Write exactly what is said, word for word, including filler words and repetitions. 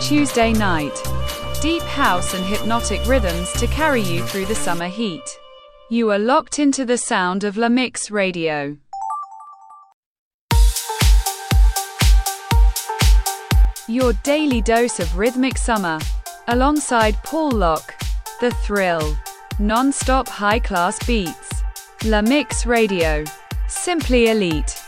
Tuesday night. Deep house and hypnotic rhythms to carry you through the summer heat. You are locked into the sound of La Mix Radio. Your daily dose of rhythmic summer. Alongside Paul Locke. The thrill. Non-stop high-class beats. La Mix Radio. Simply elite.